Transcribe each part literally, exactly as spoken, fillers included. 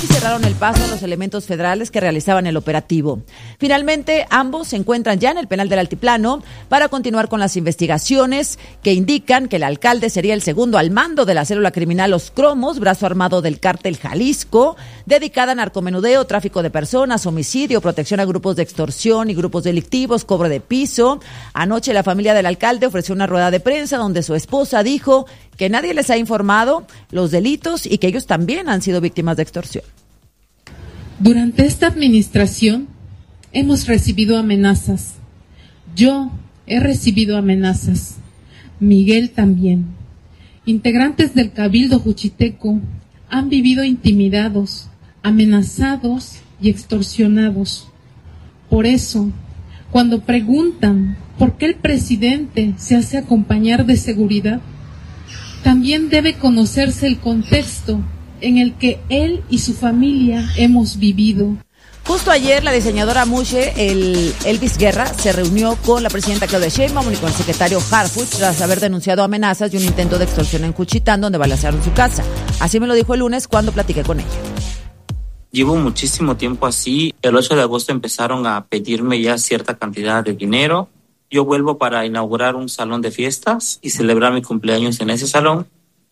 y cerraron el paso a los elementos federales que realizaban el operativo. Finalmente, ambos se encuentran ya en el penal del Altiplano para continuar con las investigaciones que indican que el alcalde sería el segundo al mando de la célula criminal Los Cromos, brazo armado del cártel Jalisco, dedicada a narcomenudeo, tráfico de personas, homicidio, protección a grupos de extorsión y grupos delictivos, cobro de piso. Anoche la familia del alcalde ofreció una rueda de prensa donde su esposa dijo que nadie les ha informado los delitos y que ellos también han sido víctimas de extorsión. Durante esta administración hemos recibido amenazas. Yo he recibido amenazas. Miguel también. Integrantes del Cabildo Juchiteco han vivido intimidados, amenazados y extorsionados. Por eso, cuando preguntan por qué el presidente se hace acompañar de seguridad, también debe conocerse el contexto en el que él y su familia hemos vivido. Justo ayer, la diseñadora Mushe, el Elvis Guerra, se reunió con la presidenta Claudia Sheinbaum y con el secretario Harfuch tras haber denunciado amenazas y un intento de extorsión en Juchitán, donde balacearon su casa. Así me lo dijo el lunes cuando platiqué con ella. Llevo muchísimo tiempo así. El ocho de agosto empezaron a pedirme ya cierta cantidad de dinero. Yo vuelvo para inaugurar un salón de fiestas y celebrar mi cumpleaños en ese salón.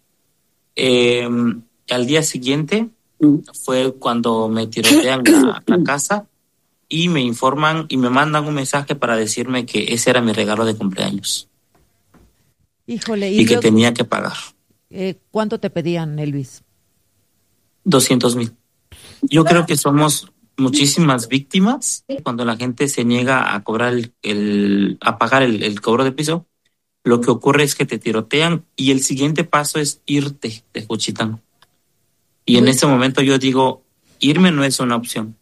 Eh, al día siguiente fue cuando me tirotean la, la casa y me informan y me mandan un mensaje para decirme que ese era mi regalo de cumpleaños. Híjole, y, y que yo, tenía que pagar. Eh, ¿Cuánto te pedían, Elvis? doscientos mil. Yo creo que somos muchísimas víctimas cuando la gente se niega a cobrar el, el a pagar el, el cobro de piso. Lo que ocurre es que te tirotean y el siguiente paso es irte de Juchitán. Y en este momento yo digo, irme no es una opción.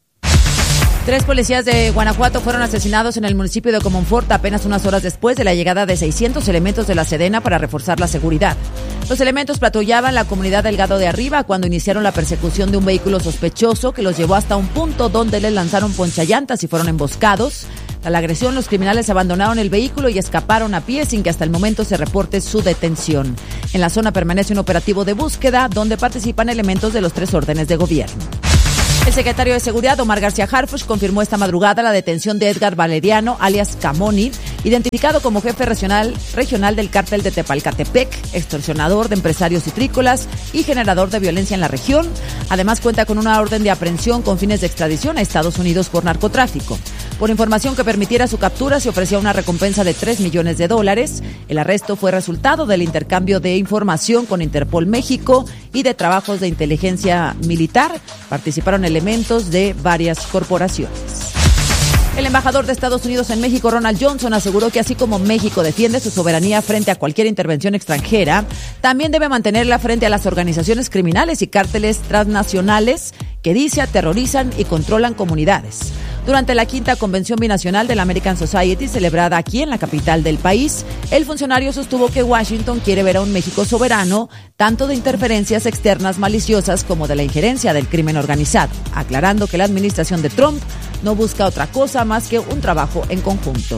Tres policías de Guanajuato fueron asesinados en el municipio de Comonfort apenas unas horas después de la llegada de seiscientos elementos de la Sedena para reforzar la seguridad. Los elementos patrullaban la comunidad Delgado de Arriba cuando iniciaron la persecución de un vehículo sospechoso que los llevó hasta un punto donde les lanzaron ponchallantas y fueron emboscados. A la agresión, los criminales abandonaron el vehículo y escaparon a pie sin que hasta el momento se reporte su detención. En la zona permanece un operativo de búsqueda donde participan elementos de los tres órdenes de gobierno. El secretario de Seguridad, Omar García Harfuch, confirmó esta madrugada la detención de Edgar Valeriano, alias Camoni, identificado como jefe regional, regional del cártel de Tepalcatepec, extorsionador de empresarios citrícolas y generador de violencia en la región. Además, cuenta con una orden de aprehensión con fines de extradición a Estados Unidos por narcotráfico. Por información que permitiera su captura, se ofrecía una recompensa de tres millones de dólares. El arresto fue resultado del intercambio de información con Interpol México y de trabajos de inteligencia militar. Participaron elementos de varias corporaciones. El embajador de Estados Unidos en México, Ronald Johnson, aseguró que así como México defiende su soberanía frente a cualquier intervención extranjera, también debe mantenerla frente a las organizaciones criminales y cárteles transnacionales que dice aterrorizan y controlan comunidades. Durante la quinta convención binacional de la American Society, celebrada aquí en la capital del país, el funcionario sostuvo que Washington quiere ver a un México soberano, tanto de interferencias externas maliciosas como de la injerencia del crimen organizado, aclarando que la administración de Trump no busca otra cosa más que un trabajo en conjunto.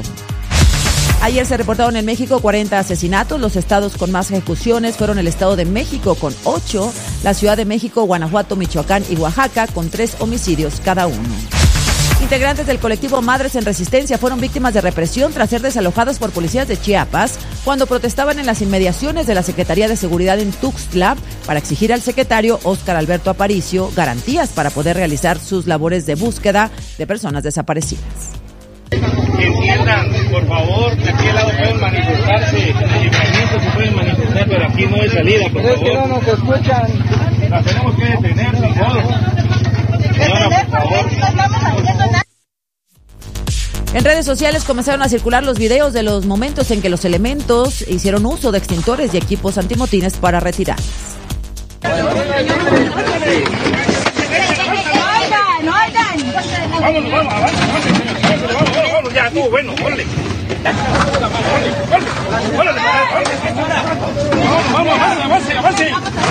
Ayer se reportaron en México cuarenta asesinatos. Los estados con más ejecuciones fueron el Estado de México con ocho, la Ciudad de México, Guanajuato, Michoacán y Oaxaca con tres homicidios cada uno. Integrantes del colectivo Madres en Resistencia fueron víctimas de represión tras ser desalojadas por policías de Chiapas cuando protestaban en las inmediaciones de la Secretaría de Seguridad en Tuxtla para exigir al secretario Óscar Alberto Aparicio garantías para poder realizar sus labores de búsqueda de personas desaparecidas. Entiendan, por favor, que aquí al lado pueden manifestarse, en el libramiento se pueden manifestar, pero aquí no hay salida, por favor. Es que no nos escuchan. La tenemos que detener, sin modo. Señora, por favor. En redes sociales comenzaron a circular los videos de los momentos en que los elementos hicieron uso de extintores y equipos antimotines para retirarlas. Oigan, oigan. Vámonos, vamos, avance, avance, señor. Vamos, vamos, vamos, ya, tú, bueno, órale. Órale, vamos, vamos, avance, avance, avance.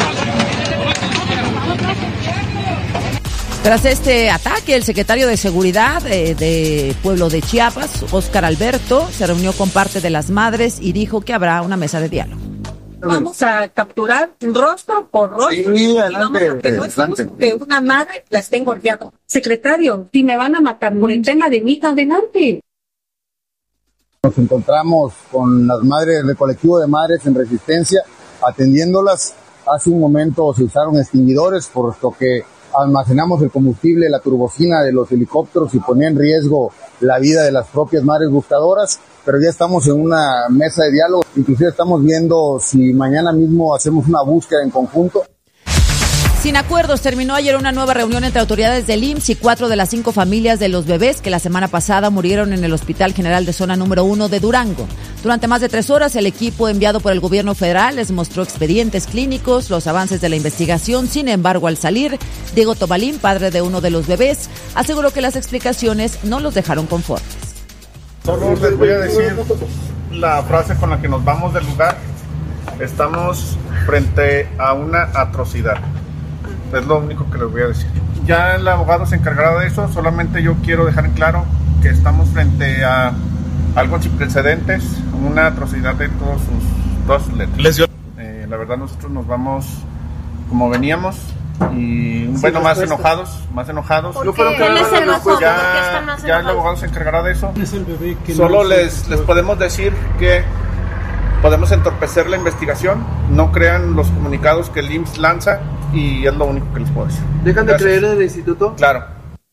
Tras este ataque, el secretario de Seguridad eh, de Pueblo de Chiapas, Óscar Alberto, se reunió con parte de las madres y dijo que habrá una mesa de diálogo. Vamos a capturar rostro por rostro. Sí, adelante, y vamos a adelante. que una madre la estén golpeando. Secretario, si me van a matar por el tema de mi hija, adelante. Nos encontramos con las madres del colectivo de madres en resistencia, atendiéndolas. Hace un momento se usaron extinguidores, puesto que almacenamos el combustible, la turbocina de los helicópteros y ponía en riesgo la vida de las propias madres buscadoras, pero ya estamos en una mesa de diálogo, inclusive estamos viendo si mañana mismo hacemos una búsqueda en conjunto. Sin acuerdos, terminó ayer una nueva reunión entre autoridades del I M S S y cuatro de las cinco familias de los bebés que la semana pasada murieron en el Hospital General de Zona número uno de Durango. Durante más de tres horas, el equipo enviado por el gobierno federal les mostró expedientes clínicos, los avances de la investigación. Sin embargo, al salir, Diego Tobalín, padre de uno de los bebés, aseguró que las explicaciones no los dejaron conformes. Solo les voy a decir la frase con la que nos vamos del lugar. Estamos frente a una atrocidad. Es lo único que les voy a decir. Ya el abogado se encargará de eso, solamente yo quiero dejar en claro que estamos frente a algo sin precedentes, una atrocidad de todos sus, todas sus letras. Eh, la verdad nosotros nos vamos como veníamos y bueno, más enojados, más enojados. ¿Por qué? ¿Quién es el enojado? Ya, ¿Por qué están más ya el enojados? abogado se encargará de eso. Solo les, les podemos decir que podemos entorpecer la investigación, no crean los comunicados que el I M S S lanza y es lo único que les puedo decir. ¿Dejan de Gracias. creer en el instituto? Claro.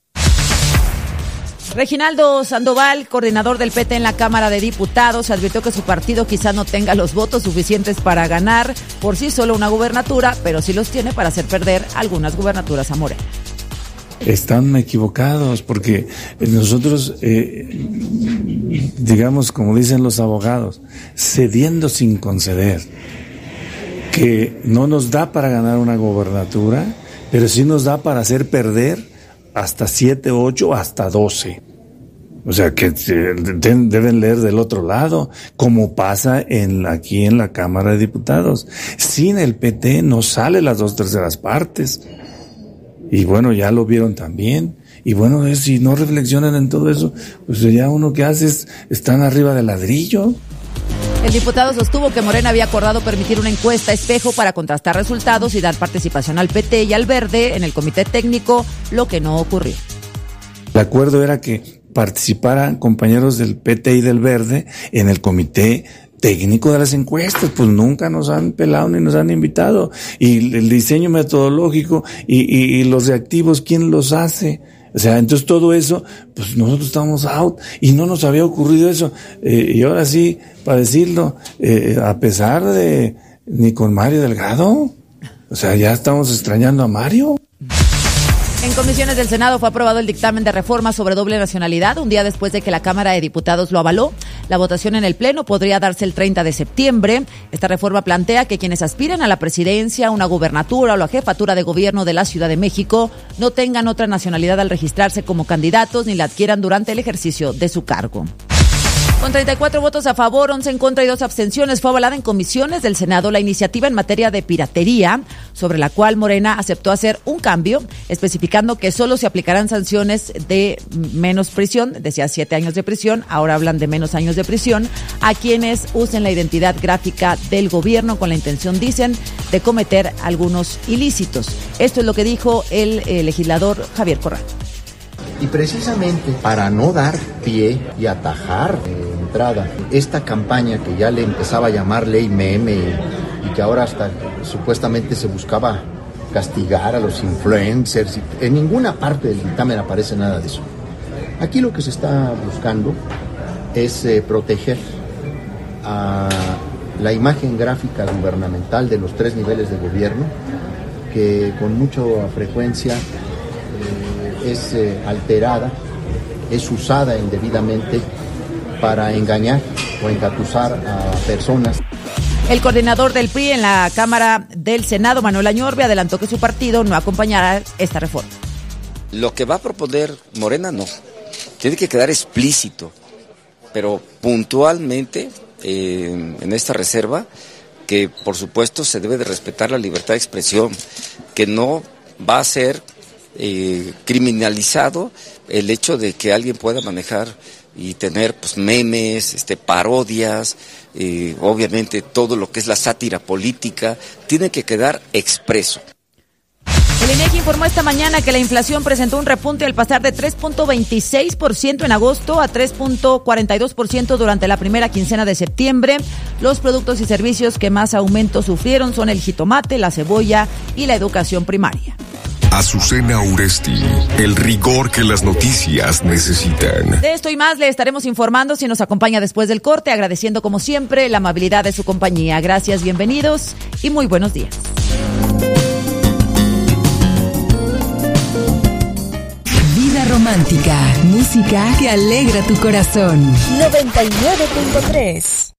Reginaldo Sandoval, coordinador del P T en la Cámara de Diputados, advirtió que su partido quizá no tenga los votos suficientes para ganar por sí solo una gubernatura, pero sí los tiene para hacer perder algunas gubernaturas a Morena. Están equivocados porque nosotros, eh, digamos, como dicen los abogados, cediendo sin conceder, que no nos da para ganar una gobernatura, pero sí nos da para hacer perder hasta siete, ocho, hasta doce. O sea, que deben leer del otro lado, como pasa en aquí en la Cámara de Diputados. Sin el P T no sale las dos terceras partes. Y bueno, ya lo vieron también. Y bueno, es, si no reflexionan en todo eso, pues ya uno que hace es, están arriba del ladrillo. El diputado sostuvo que Morena había acordado permitir una encuesta espejo para contrastar resultados y dar participación al P T y al Verde en el comité técnico, lo que no ocurrió. El acuerdo era que participaran compañeros del P T y del Verde en el comité técnico de las encuestas, pues nunca nos han pelado ni nos han invitado. Y el diseño metodológico y, y, y los reactivos, ¿quién los hace? O sea, entonces todo eso, pues nosotros estamos out y no nos había ocurrido eso. Eh, y ahora sí, para decirlo, eh, a pesar de ni con Mario Delgado, o sea, ya estamos extrañando a Mario. En comisiones del Senado fue aprobado el dictamen de reforma sobre doble nacionalidad, un día después de que la Cámara de Diputados lo avaló. La votación en el Pleno podría darse el treinta de septiembre. Esta reforma plantea que quienes aspiran a la presidencia, una gubernatura o la jefatura de gobierno de la Ciudad de México no tengan otra nacionalidad al registrarse como candidatos ni la adquieran durante el ejercicio de su cargo. Con treinta y cuatro votos a favor, once en contra y dos abstenciones, fue avalada en comisiones del Senado la iniciativa en materia de piratería, sobre la cual Morena aceptó hacer un cambio, especificando que solo se aplicarán sanciones de menos prisión, decía siete años de prisión, ahora hablan de menos años de prisión, a quienes usen la identidad gráfica del gobierno con la intención, dicen, de cometer algunos ilícitos. Esto es lo que dijo el eh, legislador Javier Corral. Y precisamente para no dar pie y atajar de entrada esta campaña que ya le empezaba a llamar ley meme y, y que ahora hasta supuestamente se buscaba castigar a los influencers, en ninguna parte del dictamen aparece nada de eso. Aquí lo que se está buscando es eh, proteger a la imagen gráfica gubernamental de los tres niveles de gobierno, que con mucha frecuencia es eh, alterada, es usada indebidamente para engañar o engatusar a personas. El coordinador del P R I en la Cámara del Senado, Manuel Añorbe, adelantó que su partido no acompañará esta reforma. Lo que va a proponer Morena no, tiene que quedar explícito, pero puntualmente eh, en esta reserva, que por supuesto se debe de respetar la libertad de expresión, que no va a ser Eh, criminalizado el hecho de que alguien pueda manejar y tener pues memes, este parodias, eh, obviamente todo lo que es la sátira política, tiene que quedar expreso. El INEGI informó esta mañana que la inflación presentó un repunte al pasar de tres punto veintiséis por ciento en agosto a tres punto cuarenta y dos por ciento durante la primera quincena de septiembre. Los productos y servicios que más aumento sufrieron son el jitomate, la cebolla y la educación primaria. Azucena Uresti, el rigor que las noticias necesitan. De esto y más le estaremos informando si nos acompaña después del corte, agradeciendo como siempre la amabilidad de su compañía. Gracias, bienvenidos y muy buenos días. Vida romántica, música que alegra tu corazón. noventa y nueve punto tres